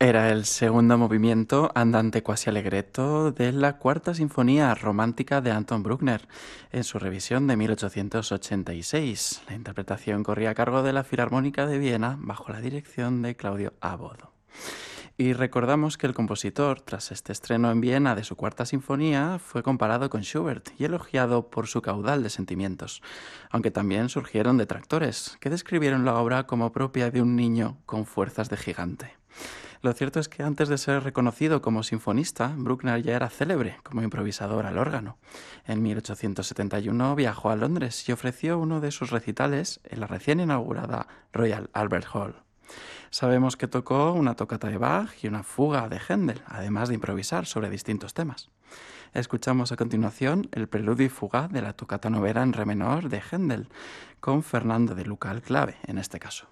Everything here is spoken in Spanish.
Era el segundo movimiento andante quasi allegretto de la Cuarta Sinfonía Romántica de Anton Bruckner, en su revisión de 1886. La interpretación corría a cargo de la Filarmónica de Viena bajo la dirección de Claudio Abbado. Y recordamos que el compositor, tras este estreno en Viena de su Cuarta Sinfonía, fue comparado con Schubert y elogiado por su caudal de sentimientos, aunque también surgieron detractores, que describieron la obra como propia de un niño con fuerzas de gigante. Lo cierto es que antes de ser reconocido como sinfonista, Bruckner ya era célebre como improvisador al órgano. En 1871 viajó a Londres y ofreció uno de sus recitales en la recién inaugurada Royal Albert Hall. Sabemos que tocó una tocata de Bach y una fuga de Händel, además de improvisar sobre distintos temas. Escuchamos a continuación el preludio y fuga de la tocata novena en re menor de Händel, con Fernando de Luca al clave en este caso.